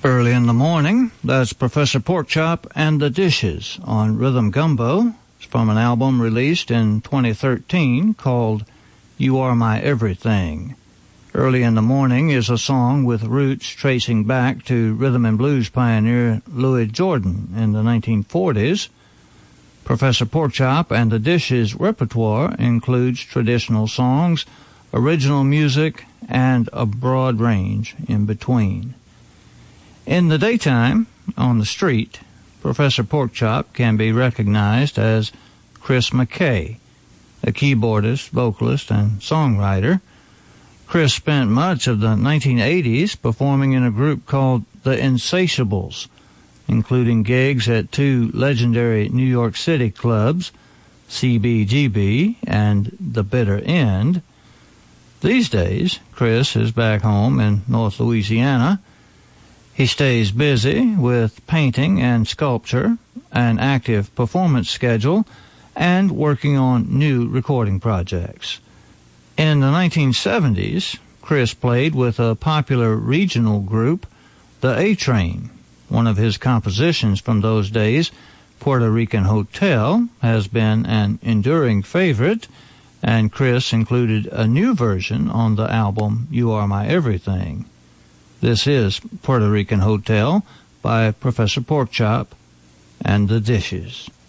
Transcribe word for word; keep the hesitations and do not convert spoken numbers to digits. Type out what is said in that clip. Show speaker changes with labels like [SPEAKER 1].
[SPEAKER 1] Early in the morning, that's Professor Porkchop and the Dishes on Rhythm Gumbo. It's from an album released in twenty thirteen called You Are My Everything. Early in the Morning is a song with roots tracing back to rhythm and blues pioneer Louis Jordan in the nineteen forties. Professor Porkchop and the Dishes repertoire includes traditional songs, original music, and a broad range in between. In the daytime, on the street, Professor Porkchop can be recognized as Chris McKay, a keyboardist, vocalist, and songwriter. Chris spent much of the nineteen eighties performing in a group called The Insatiables, including gigs at two legendary New York City clubs, C B G B and The Bitter End. These days, Chris is back home in North Louisiana. He stays busy with painting and sculpture, an active performance schedule, and working on new recording projects. In the nineteen seventies, Chris played with a popular regional group, the A-Train. One of his compositions from those days, Puerto Rican Hotel, has been an enduring favorite, and Chris included a new version on the album You Are My Everything. This is Puerto Rican Hotel by Professor Porkchop and the Dishes.